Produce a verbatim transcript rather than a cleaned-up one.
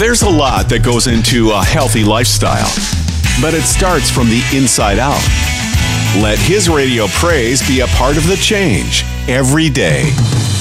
There's a lot that goes into a healthy lifestyle, but it starts from the inside out. Let His Radio Praise be a part of the change every day.